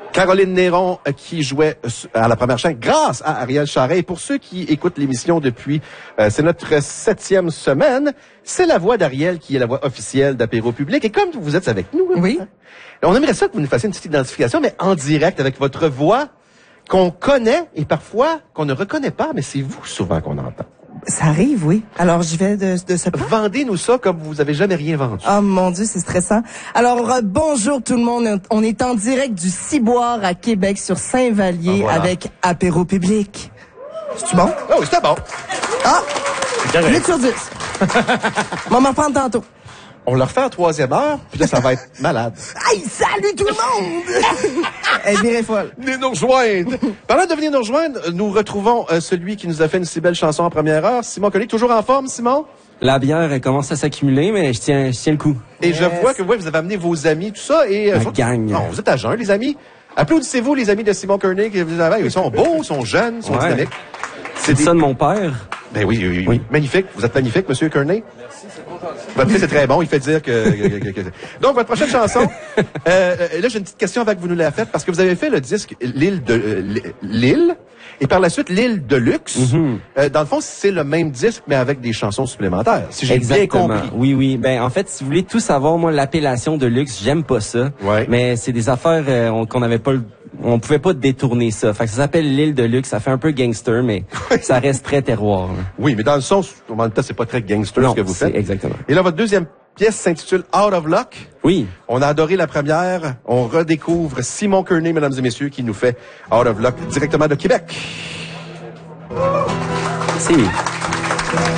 Caroline Néron qui jouait à la première chaîne grâce à Ariel Charret. Et pour ceux qui écoutent l'émission depuis, c'est notre 7e semaine, c'est la voix d'Ariel qui est la voix officielle d'Apéro Public. Et comme vous êtes avec nous, oui, on aimerait ça que vous nous fassiez une petite identification, mais en direct avec votre voix qu'on connaît et parfois qu'on ne reconnaît pas, mais c'est vous souvent qu'on entend. Ça arrive, oui. Alors, j'y vais de ce pas. Vendez-nous ça comme vous avez jamais rien vendu. Oh mon Dieu, c'est stressant. Alors, bonjour tout le monde. On est en direct du Ciboire à Québec sur Saint-Vallier avec Apéro Public. C'est-tu bon? Oh, c'était bon. Ah! 8 sur 10. On va m'en reprendre tantôt. On le refait en 3e heure, puis là, ça va être malade. Hey, salut tout le monde! Elle virait folle. Venez nous rejoindre. Parlant de venir nous rejoindre, nous retrouvons celui qui nous a fait une si belle chanson en première heure, Simon Koenig. Toujours en forme, Simon? La bière, elle commence à s'accumuler, mais je tiens le coup. Et je vois que vous avez amené vos amis, tout ça. Et la gang. Non, vous êtes à jeun, les amis. Applaudissez-vous, les amis de Simon Koenig. Ils sont beaux, ils sont jeunes, ils sont dynamiques. C'est ça de mon père. Ben oui. Magnifique. Vous êtes magnifique, Monsieur Koenig. Votre fils est très bon, il fait dire que... Donc, votre prochaine chanson, là, j'ai une petite question avant que vous nous la faites, parce que vous avez fait le disque L'île, et par la suite L'île de luxe. Dans le fond, c'est le même disque, mais avec des chansons supplémentaires, si j'ai bien compris. Oui. Ben, en fait, si vous voulez tout savoir, moi, l'appellation de luxe, j'aime pas ça. Ouais. Mais c'est des affaires qu'on n'avait pas on pouvait pas détourner ça. Fait que ça s'appelle L'île de luxe. Ça fait un peu gangster, mais ça reste très terroir. Là. Oui, mais dans le sens, en même temps, c'est pas très gangster ce que vous faites. Exactement. Et là, votre deuxième pièce s'intitule Out of Luck. Oui. On a adoré la première. On redécouvre Simon Koenig, mesdames et messieurs, qui nous fait Out of Luck directement de Québec. Si.